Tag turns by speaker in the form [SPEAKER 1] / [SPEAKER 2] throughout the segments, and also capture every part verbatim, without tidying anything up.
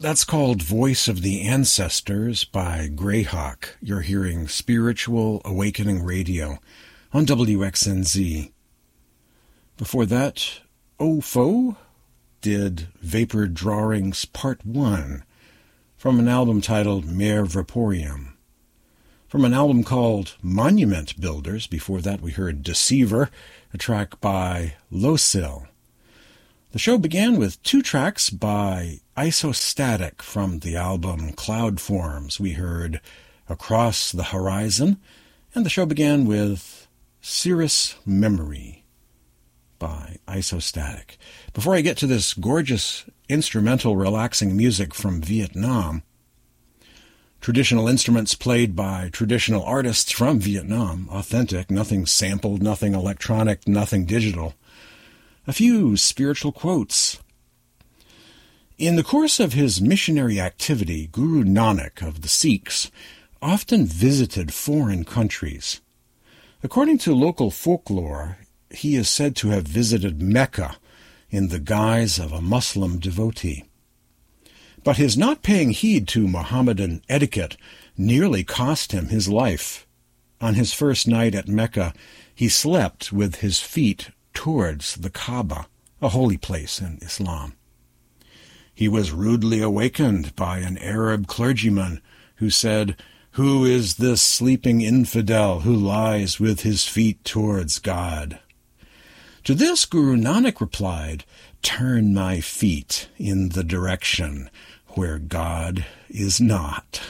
[SPEAKER 1] That's called Voice of the Ancestors by Greyhawk. You're hearing Spiritual Awakening Radio on W X N Z. Before that, Ofo did Vapor Drawings Part one from an album titled Mer Vaporium. From an album called Monument Builders, before that we heard Deceiver, a track by Losil. The show began with two tracks by Isostatic from the album Cloud Forms. We heard Across the Horizon, and the show began with Cirrus Memory by Isostatic. Before I get to this gorgeous instrumental relaxing music from Vietnam, traditional instruments played by traditional artists from Vietnam, authentic, nothing sampled, nothing electronic, nothing digital. A few spiritual quotes. In the course of his missionary activity, Guru Nanak of the Sikhs often visited foreign countries. According to local folklore, he is said to have visited Mecca in the guise of a Muslim devotee. But his not paying heed to Mohammedan etiquette nearly cost him his life. On his first night at Mecca, he slept with his feet towards the Kaaba, a holy place in Islam. He was rudely awakened by an Arab clergyman who said, "Who is this sleeping infidel who lies with his feet towards God?" To this Guru Nanak replied, "Turn my feet in the direction where God is not."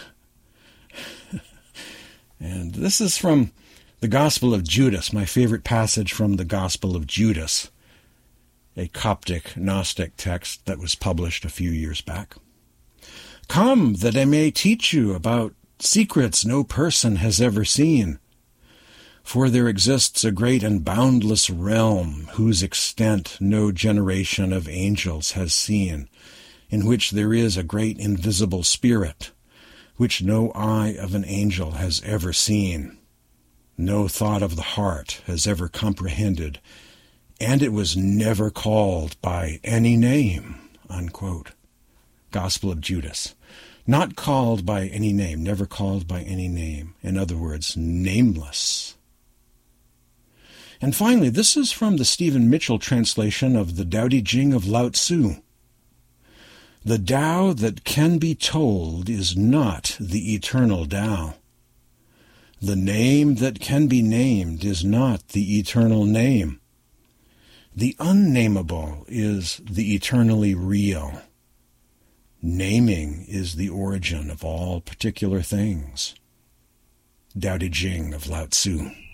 [SPEAKER 1] And this is from the Gospel of Judas, my favorite passage from the Gospel of Judas, a Coptic Gnostic text that was published a few years back. "Come, that I may teach you about secrets no person has ever seen. For there exists a great and boundless realm whose extent no generation of angels has seen, in which there is a great invisible spirit, which no eye of an angel has ever seen. No thought of the heart has ever comprehended, and it was never called by any name." Unquote. Gospel of Judas. Not called by any name, never called by any name. In other words, nameless. And finally, this is from the Stephen Mitchell translation of the Tao Te Ching of Lao Tzu. "The Tao that can be told is not the eternal Tao. The name that can be named is not the eternal name. The unnameable is the eternally real. Naming is the origin of all particular things." Tao Te Ching of Lao Tzu.